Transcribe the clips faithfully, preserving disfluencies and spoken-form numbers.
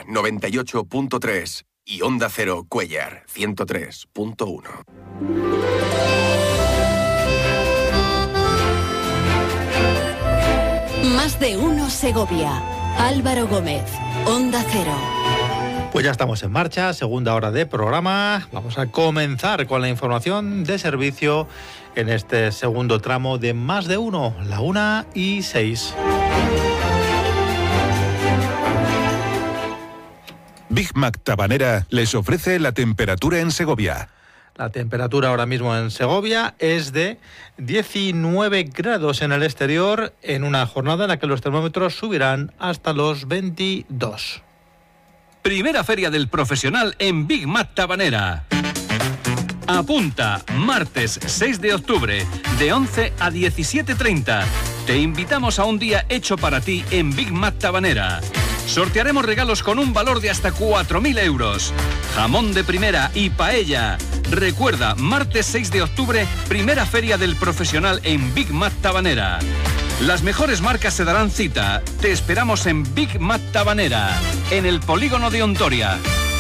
noventa y ocho punto tres y Onda Cero Cuéllar ciento tres punto uno. Más de uno Segovia. Álvaro Gómez, Onda Cero. Pues ya estamos en marcha, segunda hora de programa. Vamos a comenzar con la información de servicio en este segundo tramo de Más de uno, la una y seis. Big Mac Tabanera les ofrece la temperatura en Segovia. La temperatura ahora mismo en Segovia es de diecinueve grados en el exterior, en una jornada en la que los termómetros subirán hasta los veintidós. Primera feria del profesional en Big Mac Tabanera. Apunta, martes seis de octubre, de once a diecisiete treinta. Te invitamos a un día hecho para ti en Big Mac Tabanera. Sortearemos regalos con un valor de hasta cuatro mil euros. Jamón de primera y paella. Recuerda, martes seis de octubre, primera feria del profesional en Big Mac Tabanera. Las mejores marcas se darán cita. Te esperamos en Big Mac Tabanera, en el polígono de Ontoria.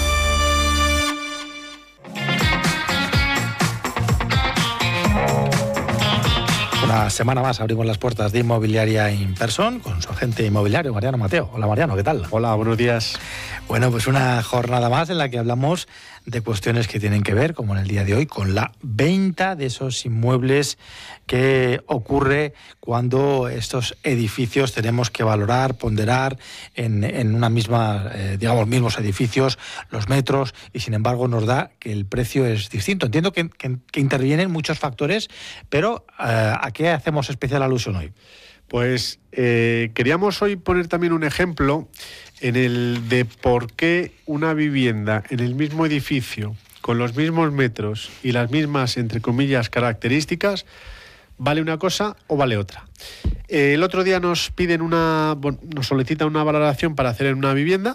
Una semana más abrimos las puertas de Inmobiliaria Inperson con su agente inmobiliario, Mariano Mateo. Hola Mariano, ¿qué tal? Hola, buenos días. Bueno, pues una jornada más en la que hablamos de cuestiones que tienen que ver, como en el día de hoy, con la venta de esos inmuebles que ocurre cuando estos edificios tenemos que valorar, ponderar en, en una misma, eh, digamos, mismos edificios, los metros, y sin embargo nos da que el precio es distinto. Entiendo que, que, que intervienen muchos factores, pero eh, ¿a qué hacemos especial alusión hoy? Pues eh, queríamos hoy poner también un ejemplo en el de por qué una vivienda en el mismo edificio, con los mismos metros y las mismas, entre comillas, características, vale una cosa o vale otra. Eh, el otro día nos piden una, bueno, nos solicitan una valoración para hacer en una vivienda,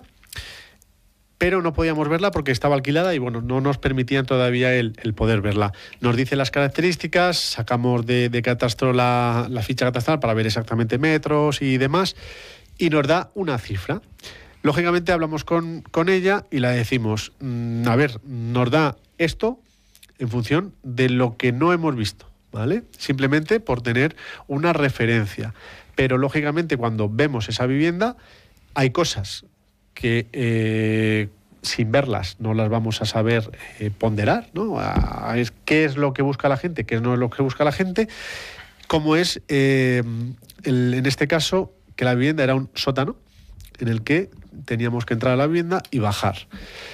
pero no podíamos verla porque estaba alquilada y bueno, no nos permitían todavía el, el poder verla. Nos dice las características, sacamos de, de catastro la, la ficha catastral para ver exactamente metros y demás, y nos da una cifra. Lógicamente hablamos con, con ella y la decimos, mmm, a ver, nos da esto en función de lo que no hemos visto, ¿vale? Simplemente por tener una referencia. Pero lógicamente cuando vemos esa vivienda hay cosas que eh, sin verlas no las vamos a saber eh, ponderar, ¿no? A, a, es, ¿qué es lo que busca la gente? ¿Qué no es lo que busca la gente? Como es, eh, el, en este caso, que la vivienda era un sótano en el que teníamos que entrar a la vivienda y bajar.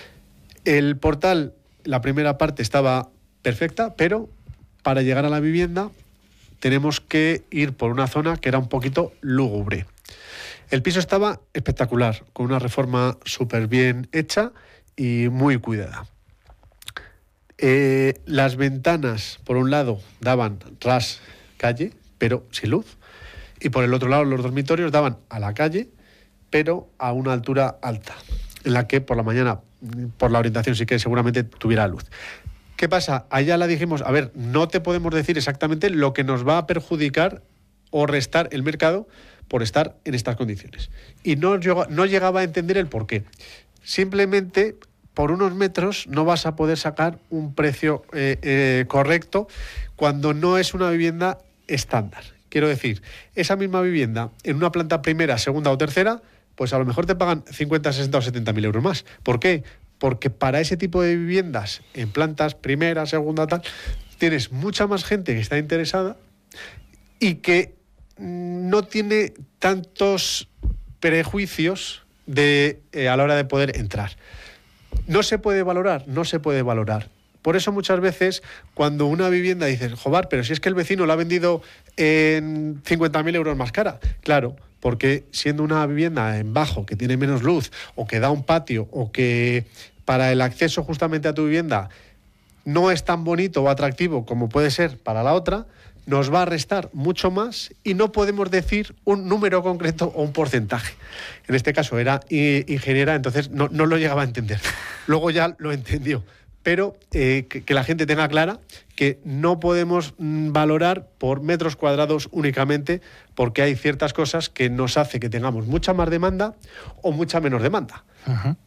El portal, la primera parte estaba perfecta, pero para llegar a la vivienda tenemos que ir por una zona que era un poquito lúgubre. El piso estaba espectacular, con una reforma súper bien hecha y muy cuidada. Eh, las ventanas, por un lado, daban ras calle, pero sin luz. Y por el otro lado, los dormitorios daban a la calle, pero a una altura alta, en la que por la mañana, por la orientación sí que seguramente tuviera luz. ¿Qué pasa? Allá la dijimos, a ver, no te podemos decir exactamente lo que nos va a perjudicar o restar el mercado por estar en estas condiciones. Y no, no llegaba a entender el por qué. Simplemente, por unos metros no vas a poder sacar un precio eh, eh, correcto cuando no es una vivienda estándar. Quiero decir, esa misma vivienda en una planta primera, segunda o tercera, pues a lo mejor te pagan cincuenta, sesenta o setenta mil euros más. ¿Por qué? Porque para ese tipo de viviendas, en plantas primera, segunda, tal, tienes mucha más gente que está interesada y que no tiene tantos prejuicios de, eh, a la hora de poder entrar. ¿No se puede valorar? No se puede valorar. Por eso muchas veces cuando una vivienda dices, joder, pero si es que el vecino la ha vendido en cincuenta mil euros más cara. Claro, porque siendo una vivienda en bajo, que tiene menos luz, o que da un patio, o que para el acceso justamente a tu vivienda no es tan bonito o atractivo como puede ser para la otra, nos va a restar mucho más y no podemos decir un número concreto o un porcentaje. En este caso era ingeniera, entonces no, no lo llegaba a entender. Luego ya lo entendió. Pero eh, que, que la gente tenga clara que no podemos mm, valorar por metros cuadrados únicamente, porque hay ciertas cosas que nos hace que tengamos mucha más demanda o mucha menos demanda. Uh-huh.